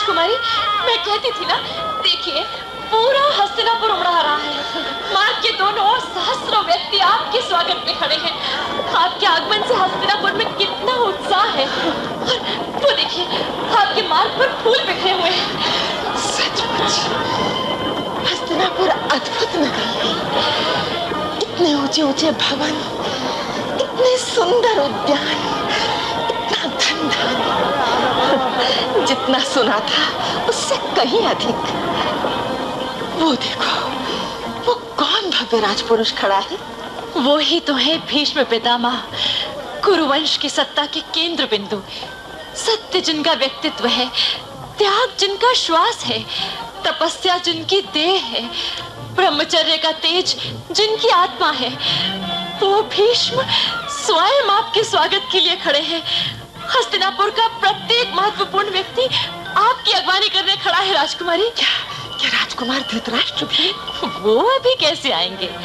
राजकुमारी, मैं कहती थी ना, देखिए पूरा हस्तिनापुर उमड़ा रहा है। मार्ग के दोनों ओर सहस्रों व्यक्ति आपके स्वागत में खड़े हैं। आपके आगमन से हस्तिनापुर में कितना उत्साह है। और वो देखिए, आपके मार्ग पर फूल बिखरे हुए हैं। सचमुच हस्तिनापुर अद्भुत नगरी है। इतने ऊंचे ऊंचे भवन, इतने सुंदर उद्यान, इतना धन धान्य, जितना सुना था उससे कहीं अधिक। वो देखो, वो कौन भव्य राजपुरुष खड़ा है? वो ही तो है भीष्म पितामह, कुरुवंश की सत्ता के केंद्र बिंदु। सत्य जिनका व्यक्तित्व है, त्याग जिनका श्वास है, तपस्या जिनकी देह है, ब्रह्मचर्य का तेज जिनकी आत्मा है, वो भीष्म स्वयं आपके स्वागत के लिए खड़े हैं। हस्तिनापुर का प्रत्येक महत्वपूर्ण व्यक्ति आपकी अगवानी करने खड़ा है राजकुमारी। क्या राजकुमार धृतराष्ट्र भी? वो अभी कैसे आएंगे?